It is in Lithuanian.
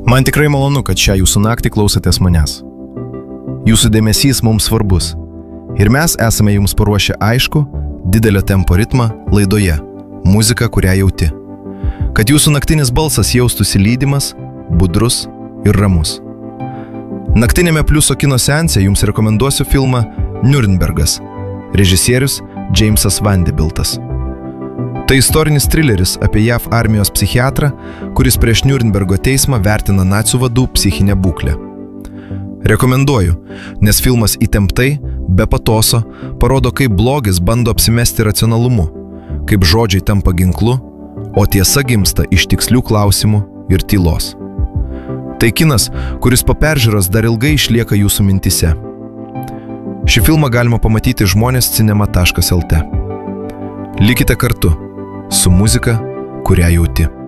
Man tikrai malonu, kad šią jūsų naktį klausotės manęs. Jūsų dėmesys mums svarbus. Ir mes esame jums paruošę aišku, didelio tempo ritmą laidoje Muzika, kurią jauti. Kad jūsų naktinis balsas jaustųsi lydimas, budrus ir ramus. Naktinėme Pliuso kino seanse jums rekomenduosiu filmą Niurnbergas, režisierius Jamesas Vanderbiltas. Tai istorinis trileris apie JAV armijos psichiatrą, kuris prieš Niurnbergo teismą vertina nacių vadų psichinę būklę. Rekomenduoju, nes filmas įtemptai, be patoso, parodo, kaip blogis bando apsimesti racionalumu, kaip žodžiai tampa ginklu, o tiesa gimsta iš tikslių klausimų ir tylos. Tai kinas, kuris po peržiūros dar ilgai išlieka jūsų mintise. Šį filmą galima pamatyti žmonės.cinema.lt. Likite kartu su muzika, kurią jauti.